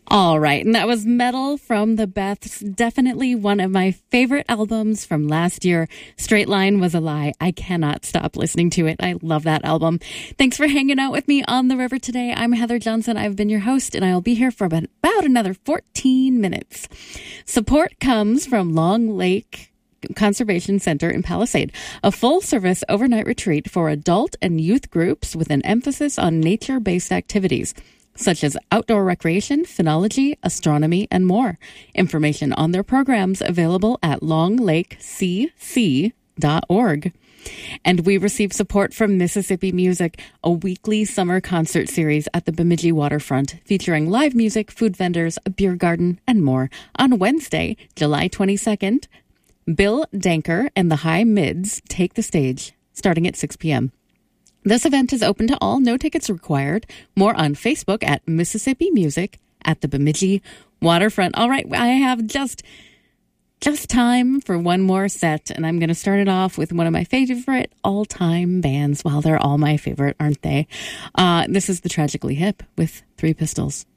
All right, and that was Metal from the Beths. Definitely one of my favorite albums from last year. Straight Line was a lie. I cannot stop listening to it. I love that album. Thanks for hanging out with me on the river today. I'm Heather Johnson. I've been your host, and I'll be here for about another 14 minutes. Support comes from Long Lake Conservation Center in Palisade, a full-service overnight retreat for adult and youth groups with an emphasis on nature-based activities, such as outdoor recreation, phenology, astronomy, and more. Information on their programs available at longlakecc.org. And we receive support from Mississippi Music, a weekly summer concert series at the Bemidji waterfront, featuring live music, food vendors, a beer garden, and more. On Wednesday, July 22nd, Bill Danker and the High Mids take the stage, starting at 6 p.m. This event is open to all, no tickets required. More on Facebook at Mississippi Music at the Bemidji waterfront. All right, I have just time for one more set, and I'm going to start it off with one of my favorite all-time bands. Well, they're all my favorite, aren't they? This is the Tragically Hip with Three Pistols.